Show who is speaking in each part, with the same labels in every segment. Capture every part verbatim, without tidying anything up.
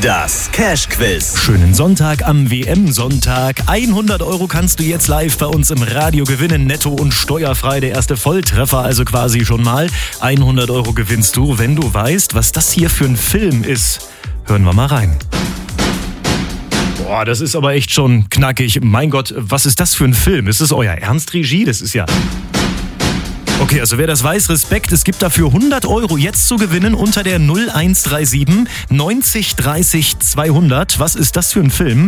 Speaker 1: Das Cash-Quiz.
Speaker 2: Schönen Sonntag am W M-Sonntag. hundert Euro kannst du jetzt live bei uns im Radio gewinnen. Netto und steuerfrei. Der erste Volltreffer also quasi schon mal. hundert Euro gewinnst du, wenn du weißt, was das hier für ein Film ist. Hören wir mal rein. Boah, das ist aber echt schon knackig. Mein Gott, was ist das für ein Film? Ist es euer Ernst, Regie? Das ist ja... Okay, also wer das weiß, Respekt. Es gibt dafür hundert Euro jetzt zu gewinnen unter der null eins drei sieben neunzig dreißig zweihundert. Was ist das für ein Film?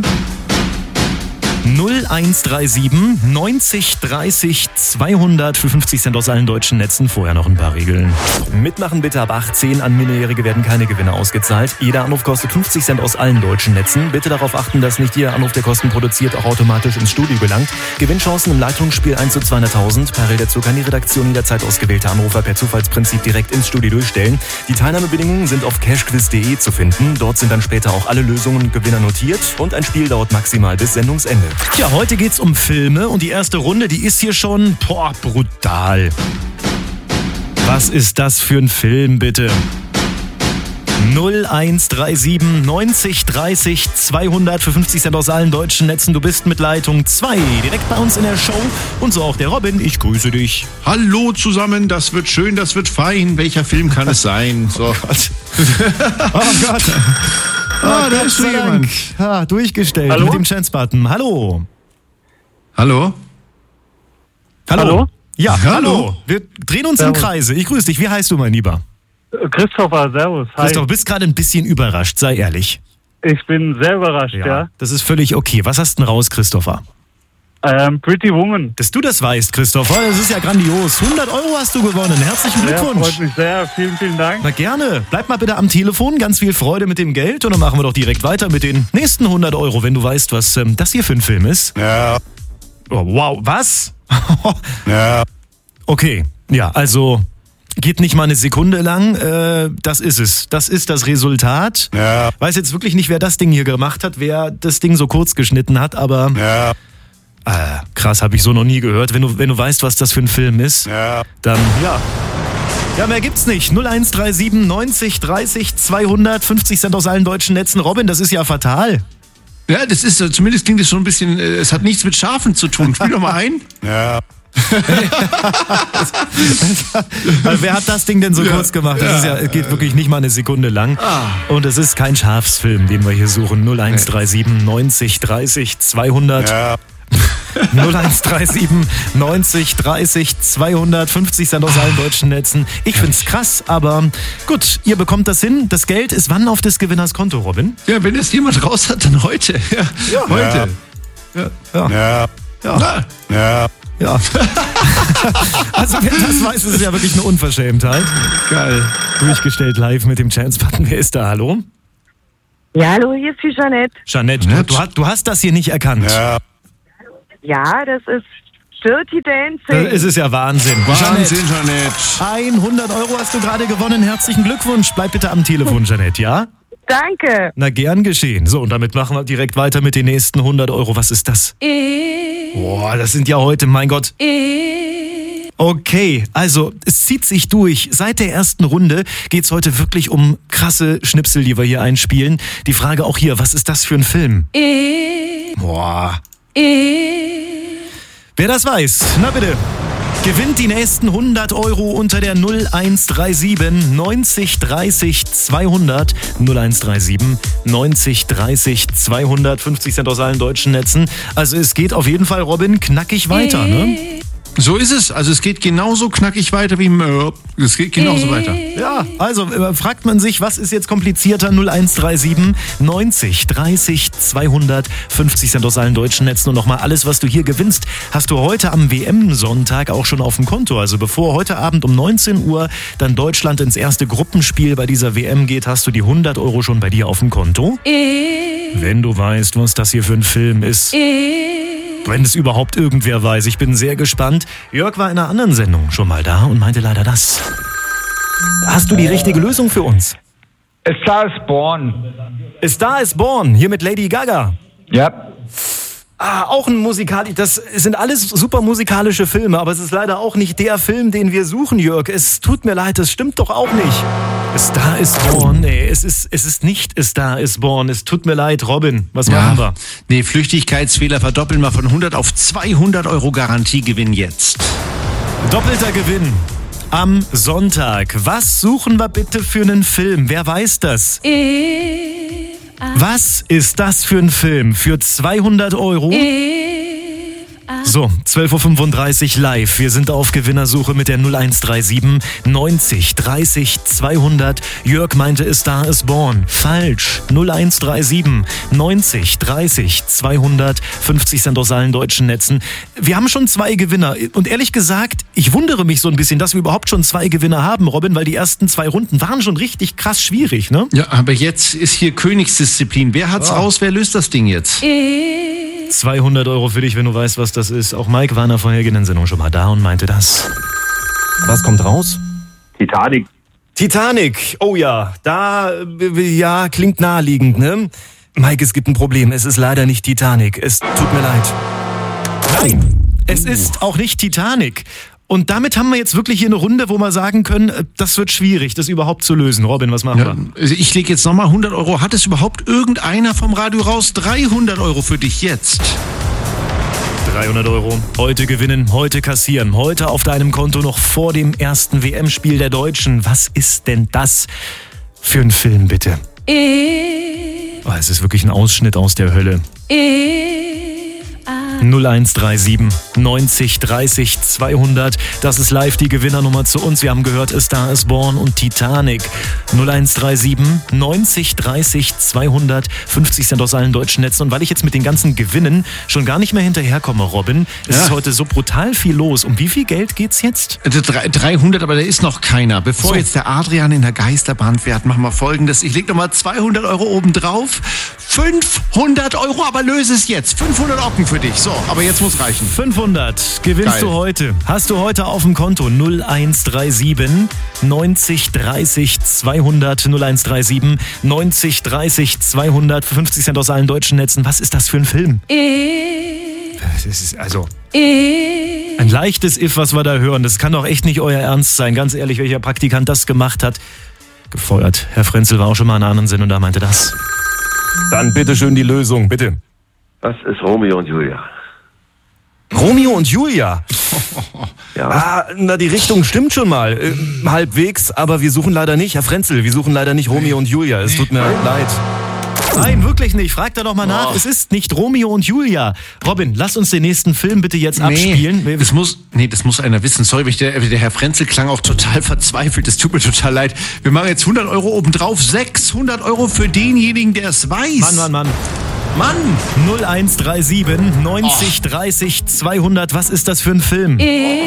Speaker 2: null eins drei sieben neunzig dreißig zweihundert für fünfzig Cent aus allen deutschen Netzen. Vorher noch ein paar Regeln. Mitmachen bitte ab achtzehn. An Minderjährige werden keine Gewinne ausgezahlt. Jeder Anruf kostet fünfzig Cent aus allen deutschen Netzen. Bitte darauf achten, dass nicht jeder Anruf, der Kosten produziert, auch automatisch ins Studio gelangt. Gewinnchancen im Leitungsspiel eins zu zweihunderttausend. Parallel dazu kann die Redaktion jederzeit ausgewählte Anrufer per Zufallsprinzip direkt ins Studio durchstellen. Die Teilnahmebedingungen sind auf cashquiz punkt de zu finden. Dort sind dann später auch alle Lösungen und Gewinner notiert. Und ein Spiel dauert maximal bis Sendungsende. Ja, heute geht's um Filme und die erste Runde, die ist hier schon, boah, brutal. Was ist das für ein Film, bitte? null eins drei sieben neunzig dreißig zweihundert für fünfzig Cent aus allen deutschen Netzen. Du bist mit Leitung zwei direkt bei uns in der Show. Und so auch der Robin, ich grüße dich.
Speaker 3: Hallo zusammen, das wird schön, das wird fein. Welcher Film kann es sein? So.
Speaker 2: Oh Gott. Oh Gott.
Speaker 3: Ah, da ist schon jemand.
Speaker 2: Ah, durchgestellt.
Speaker 4: Hallo?
Speaker 2: Mit dem Chance-Button. Hallo.
Speaker 3: Hallo?
Speaker 2: Hallo?
Speaker 4: Hallo?
Speaker 2: Ja, hallo.
Speaker 3: Hallo.
Speaker 2: Wir drehen uns
Speaker 4: Servus.
Speaker 2: im Kreise. Ich grüße dich. Wie heißt du, mein Lieber?
Speaker 4: Christopher, servus. Hi.
Speaker 2: Christoph, du bist gerade ein bisschen überrascht, sei ehrlich.
Speaker 4: Ich bin sehr überrascht, ja.
Speaker 2: Das ist völlig okay. Was hast du denn raus, Christopher?
Speaker 4: Ähm, Pretty Woman.
Speaker 2: Dass du das weißt, Christopher, das ist ja grandios. hundert Euro hast du gewonnen. Herzlichen
Speaker 4: Ja,
Speaker 2: Glückwunsch.
Speaker 4: freut mich sehr. Vielen, vielen Dank.
Speaker 2: Na gerne. Bleib mal bitte am Telefon. Ganz viel Freude mit dem Geld. Und dann machen wir doch direkt weiter mit den nächsten hundert Euro, wenn du weißt, was ähm, das hier für ein Film ist.
Speaker 3: Ja.
Speaker 2: Oh, wow, was?
Speaker 3: Ja.
Speaker 2: Okay, ja, also geht nicht mal eine Sekunde lang. Äh, das ist es. Das ist das Resultat.
Speaker 3: Ja.
Speaker 2: Weiß jetzt wirklich nicht, wer das Ding hier gemacht hat, wer das Ding so kurz geschnitten hat, aber
Speaker 3: Ja.
Speaker 2: äh, krass, habe ich so noch nie gehört. Wenn du, wenn du weißt, was das für ein Film ist,
Speaker 3: Ja.
Speaker 2: dann ja. Ja, mehr gibt's nicht. null eins drei sieben neunzig dreißig zweihundert, fünfzig Cent aus allen deutschen Netzen. Robin, das ist ja fatal.
Speaker 3: Ja, das ist, zumindest klingt es schon ein bisschen, äh, es hat nichts mit Schafen zu tun. Spiel doch mal ein. Ja.
Speaker 2: Also, wer hat das Ding denn so
Speaker 3: Ja,
Speaker 2: kurz gemacht? Das
Speaker 3: ja.
Speaker 2: ist ja, es geht wirklich nicht mal eine Sekunde lang. Und es ist kein Schafsfilm, den wir hier suchen. null eins drei sieben neunzig dreißig zweihundert.
Speaker 3: Ja.
Speaker 2: null eins drei sieben neunzig dreißig zweihundert, fünfzig Cent aus allen deutschen Netzen. Ich find's krass, aber gut, ihr bekommt das hin. Das Geld ist wann auf des Gewinners Konto, Robin?
Speaker 3: Ja, wenn es jemand raus hat, dann heute. Ja,
Speaker 2: Ja.
Speaker 3: heute. Ja.
Speaker 2: Ja.
Speaker 3: Ja.
Speaker 2: Ja.
Speaker 3: Ja.
Speaker 2: Ja. Also wer das weiß, ist es ja wirklich eine Unverschämtheit.
Speaker 3: Geil.
Speaker 2: Durchgestellt live mit dem Chance-Button. Wer ist da? Hallo?
Speaker 5: Ja, hallo, hier ist die Jeanette.
Speaker 2: Jeanette, du,
Speaker 3: Jeanette.
Speaker 2: du, hast- du hast das hier nicht erkannt.
Speaker 3: Ja.
Speaker 5: Ja, das ist Dirty
Speaker 2: Das
Speaker 5: Dancing.
Speaker 2: ist es ja Wahnsinn.
Speaker 3: Wahnsinn, Jeanette.
Speaker 2: hundert Euro hast du gerade gewonnen. Herzlichen Glückwunsch. Bleib bitte am Telefon, Jeanette, ja?
Speaker 5: Danke.
Speaker 2: Na, gern geschehen. So, und damit machen wir direkt weiter mit den nächsten hundert Euro. Was ist das? Boah, das sind ja heute, mein Gott. Okay, also es zieht sich durch. Seit der ersten Runde geht's heute wirklich um krasse Schnipsel, die wir hier einspielen. Die Frage auch hier, was ist das für ein Film? Boah. Wer das weiß, na bitte. Gewinnt die nächsten hundert Euro unter der null eins drei sieben neunzig dreißig zweihundert. null eins drei sieben neunzig dreißig zweihundert. fünfzig Cent aus allen deutschen Netzen. Also es geht auf jeden Fall, Robin, knackig weiter, ne?
Speaker 3: So ist es. Also es geht genauso knackig weiter wie im äh, Es geht genauso weiter.
Speaker 2: Ja, also äh, fragt man sich, was ist jetzt komplizierter? null eins drei sieben neunzig dreißig zweihundert. fünfzig Cent aus allen deutschen Netzen. Und nochmal alles, was du hier gewinnst, hast du heute am W M-Sonntag auch schon auf dem Konto. Also bevor heute Abend um neunzehn Uhr dann Deutschland ins erste Gruppenspiel bei dieser W M geht, hast du die hundert Euro schon bei dir auf dem Konto. Wenn du weißt, was das hier für ein Film ist. Wenn es überhaupt irgendwer weiß. Ich bin sehr gespannt. Jörg war in einer anderen Sendung schon mal da und meinte leider das. Hast du die richtige Lösung für uns?
Speaker 6: A Star is Born.
Speaker 2: A Star is Born, hier mit Lady Gaga.
Speaker 6: Ja.
Speaker 2: Ah, auch ein Musikal. Das sind alles super musikalische Filme, aber es ist leider auch nicht der Film, den wir suchen, Jörg. Es tut mir leid, das stimmt doch auch nicht. A Star is Born, nee, es ist, es ist nicht A Star is Born. Es tut mir leid, Robin. Was
Speaker 3: Ja,
Speaker 2: machen wir?
Speaker 3: nee, Flüchtigkeitsfehler verdoppeln wir von hundert auf zweihundert Euro Garantiegewinn jetzt.
Speaker 2: Doppelter Gewinn am Sonntag. Was suchen wir bitte für einen Film? Wer weiß das? Was ist das für ein Film? Für zweihundert Euro? So, zwölf Uhr fünfunddreißig live. Wir sind auf Gewinnersuche mit der null eins drei sieben neunzig dreißig zweihundert. Jörg meinte, A Star is Born. Falsch. null eins drei sieben neunzig dreißig zweihundert. fünfzig Cent aus allen deutschen Netzen. Wir haben schon zwei Gewinner. Und ehrlich gesagt, ich wundere mich so ein bisschen, dass wir überhaupt schon zwei Gewinner haben, Robin, weil die ersten zwei Runden waren schon richtig krass schwierig, ne?
Speaker 3: Ja, aber jetzt ist hier Königsdisziplin. Wer hat's
Speaker 2: Oh.
Speaker 3: raus? Wer löst das Ding jetzt?
Speaker 2: zweihundert Euro für dich, wenn du weißt, was das ist. Auch Mike war in der vorhergehenden Sendung schon mal da und meinte das. Was kommt raus?
Speaker 4: Titanic.
Speaker 2: Titanic. Oh ja, da, äh, ja, klingt naheliegend, ne? Mike, es gibt ein Problem. Es ist leider nicht Titanic. Es tut mir leid. Nein, es ist auch nicht Titanic. Und damit haben wir jetzt wirklich hier eine Runde, wo wir sagen können, äh, das wird schwierig, das überhaupt zu lösen. Robin, was machen
Speaker 3: Ja,
Speaker 2: wir?
Speaker 3: also ich lege jetzt nochmal hundert Euro. Hat es überhaupt irgendeiner vom Radio raus? dreihundert Euro für dich jetzt.
Speaker 2: dreihundert Euro. Heute gewinnen, heute kassieren. Heute auf deinem Konto noch vor dem ersten W M-Spiel der Deutschen. Was ist denn das für ein Film, bitte? Oh, es ist wirklich ein Ausschnitt aus der Hölle. null eins drei sieben neunzig dreißig zweihundert. Das ist live die Gewinnernummer zu uns. Wir haben gehört, A Star is Born und Titanic. null eins drei sieben neunzig dreißig zweihundert. fünfzig Cent aus allen deutschen Netzen. Und weil ich jetzt mit den ganzen Gewinnen schon gar nicht mehr hinterherkomme, Robin, es
Speaker 3: Ja.
Speaker 2: ist heute so brutal viel los. Um wie viel Geld geht's jetzt?
Speaker 3: Also drei- dreihundert, aber da ist noch keiner. Bevor
Speaker 2: So.
Speaker 3: jetzt der Adrian in der Geisterbahn fährt, machen wir Folgendes. Ich leg nochmal zweihundert Euro oben drauf. fünfhundert Euro, aber löse es jetzt. fünfhundert Ocken für dich. So, aber jetzt muss reichen.
Speaker 2: fünfhundert gewinnst
Speaker 3: Geil.
Speaker 2: du heute. Hast du heute auf dem Konto null eins drei sieben neunzig dreißig zweihundert. null eins drei sieben neunzig dreißig zweihundert. fünfzig Cent aus allen deutschen Netzen. Was ist das für ein Film? Das ist also ein leichtes If, was wir da hören. Das kann doch echt nicht euer Ernst sein. Ganz ehrlich, welcher Praktikant das gemacht hat, gefeuert. Herr Frenzel war auch schon mal in einer anderen Sendung und da meinte das. Dann bitte schön die Lösung, bitte.
Speaker 1: Das ist Romeo und Julia.
Speaker 2: Romeo und Julia.
Speaker 1: Ja.
Speaker 2: Ah, na, die Richtung stimmt schon mal. Äh, halbwegs, aber wir suchen leider nicht, Herr Frenzel, wir suchen leider nicht Romeo und Julia. Es tut mir leid. Nein, wirklich nicht. Frag da doch mal nach.
Speaker 3: Oh.
Speaker 2: Es ist nicht Romeo und Julia. Robin, lass uns den nächsten Film bitte jetzt abspielen.
Speaker 3: Nee, das muss, nee, das muss einer wissen. Sorry, der, der Herr Frenzel klang auch total verzweifelt. Das tut mir total leid. Wir machen jetzt hundert Euro obendrauf. sechshundert Euro für denjenigen, der es weiß.
Speaker 2: Mann, Mann, Mann.
Speaker 3: Mann!
Speaker 2: null eins drei sieben neunzig dreißig zweihundert. Was ist das für ein Film?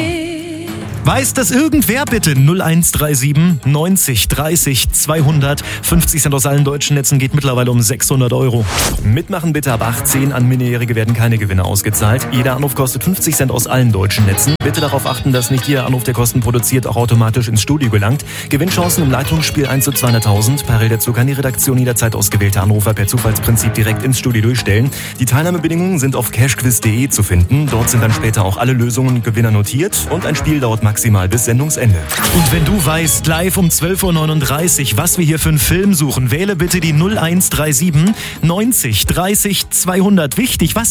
Speaker 2: Weiß das irgendwer bitte? null eins drei sieben neunzig dreißig zweihundert. fünfzig Cent aus allen deutschen Netzen geht mittlerweile um sechshundert Euro. Mitmachen bitte ab achtzehn. An Minderjährige werden keine Gewinne ausgezahlt. Jeder Anruf kostet fünfzig Cent aus allen deutschen Netzen. Bitte darauf achten, dass nicht jeder Anruf, der Kosten produziert, auch automatisch ins Studio gelangt. Gewinnchancen im Leitungsspiel eins zu zweihunderttausend. Parallel dazu kann die Redaktion jederzeit ausgewählte Anrufer per Zufallsprinzip direkt ins Studio durchstellen. Die Teilnahmebedingungen sind auf cashquiz punkt de zu finden. Dort sind dann später auch alle Lösungen und Gewinner notiert. Und ein Spiel dauert maximal bis Sendungsende. Und wenn du weißt, live um zwölf Uhr neununddreißig, was wir hier für einen Film suchen, wähle bitte die null eins drei sieben neunzig dreißig zweihundert. Wichtig, was